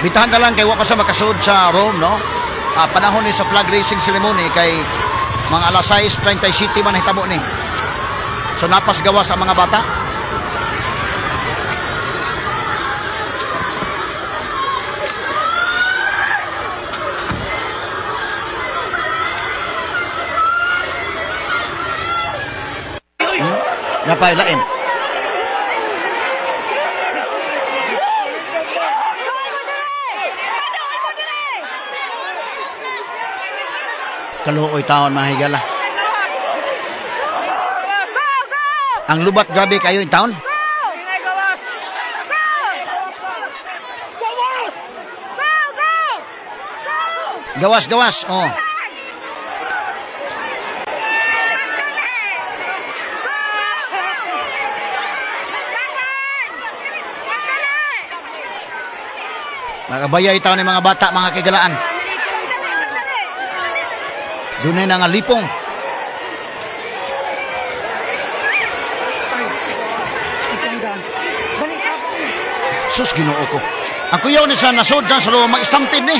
Bitahan ka lang kay wa pa sa makasud sa Rome, no? Panahon ni sa flag racing ceremony kay mga alas 6:30 city man hitabo ni. So napas gawa sa mga bata. Napailain. Kaluoy taon mga higala. Ang lubat grabe kayo in taon. Gawas. Oh. Nagabayay taon ng mga bata, mga kigalaan. Dunay na nga lipong. Sus, Ginoo ko. Ang kuyaw ni sa nasod dyan sa loob, mag-stampede ni.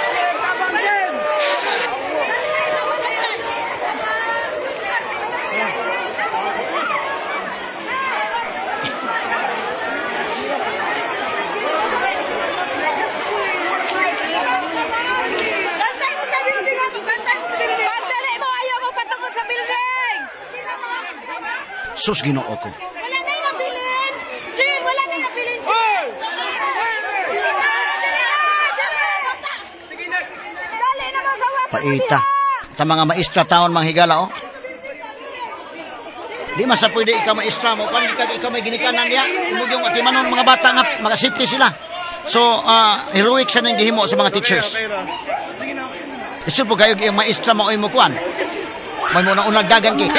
Sus, Ginoo ko. Wala na yung nabilin! Jim, wala na yung nabilin, Jim! Dali na magawa sa Paita. Sa mga maestra taon, mga higala, oh. Di man sa pwede ikaw maestra mo. Kung ikaw may ginikanan niya, umugyong atimanon mga bata nga, mga safety sila. So, heroic siya ng gihimo sa mga teachers. Isun po kayo, yung maestra mo ay mukuan. May muna unang dagan ki.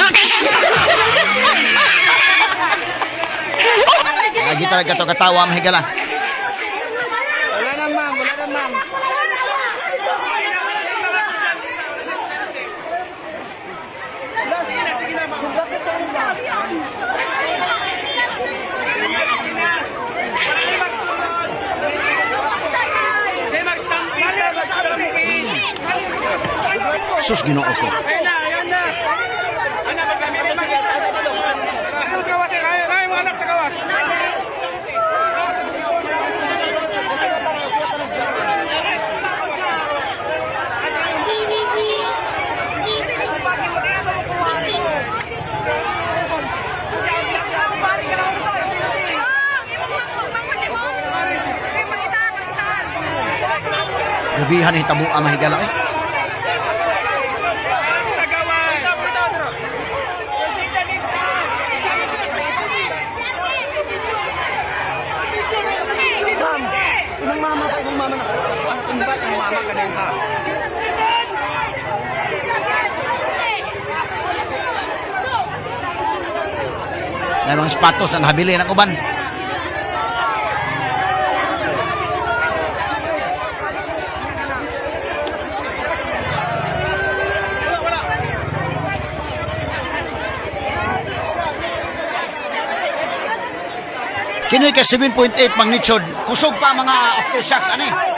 Lagi talaga ito katawa, mahigala. Wala na, ma'am. Sus, Ginoo ko. Gabihan ni tabu ang mahigala eh. Ibang mama na kasi. Ano tumbas ang mama ka din ha? May mga sapatos ang habili ng uban. Kinoy ka 7.8 magnitude. Kusog pa mga aftershocks, ano eh?